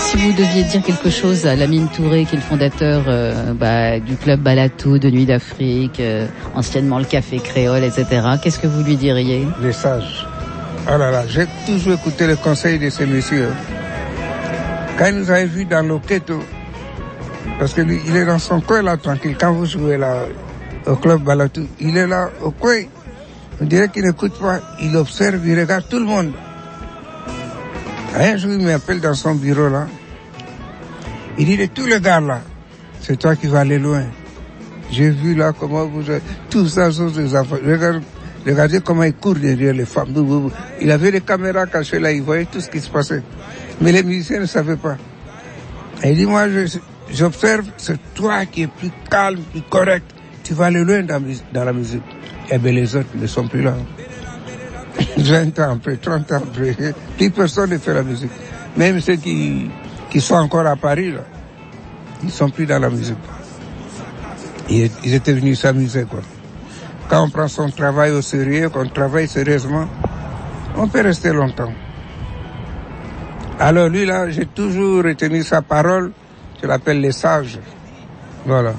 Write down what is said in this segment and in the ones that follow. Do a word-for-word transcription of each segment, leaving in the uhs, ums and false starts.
Si vous deviez dire quelque chose à Lamine Touré, qui est le fondateur euh, bah, du club Balatou de Nuit d'Afrique, euh, anciennement le Café Créole, et cetera, qu'est-ce que vous lui diriez? Les sages. Oh là là, j'ai toujours écouté le conseil de ces messieurs. Quand il nous avait vus dans l'Oketo, parce que lui, il est dans son coin là, tranquille. Quand vous jouez là, au club Balatou, il est là, au coin. On dirait qu'il n'écoute pas. Il observe, il regarde tout le monde. Un jour, il m'appelle dans son bureau là. Il dit, de tous les gars là, c'est toi qui vas aller loin. J'ai vu là comment vous... Tout ça sont des enfants. Regardez, regardez comment ils courent derrière les femmes. Il avait des caméras cachées là, il voyait tout ce qui se passait. Mais les musiciens ne savaient pas. Et il dit, moi, je, j'observe, c'est toi qui es plus calme, plus correct. Tu vas aller loin dans, dans la musique. Eh bien, les autres ne sont plus là. vingt ans après, trente ans après, plus personne ne fait la musique. Même ceux qui, qui sont encore à Paris, là, ils sont plus dans la musique. Ils, ils étaient venus s'amuser, quoi. Quand on prend son travail au sérieux, qu'on travaille sérieusement, on peut rester longtemps. Alors lui, là, j'ai toujours retenu sa parole, je l'appelle les sages. Voilà.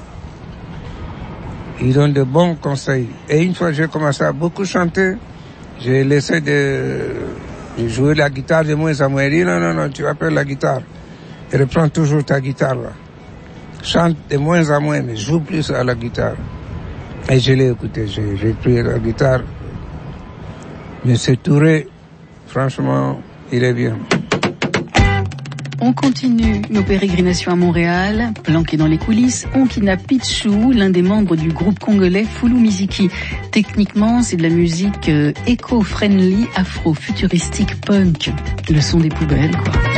Il donne de bons conseils. Et une fois, j'ai commencé à beaucoup chanter. J'ai laissé de, de jouer la guitare de moins en moins. Il dit, non, non, non, tu vas faire la guitare. Et reprends toujours ta guitare, là. Chante de moins en moins, mais joue plus à la guitare. Et je l'ai écouté, j'ai, j'ai pris la guitare. Monsieur Touré, franchement, il est bien. On continue nos pérégrinations à Montréal. Planqué dans les coulisses, on kidnappe Pichou, l'un des membres du groupe congolais Fulu Miziki. Techniquement, c'est de la musique euh, éco-friendly, afro-futuristique punk. Le son des poubelles, quoi.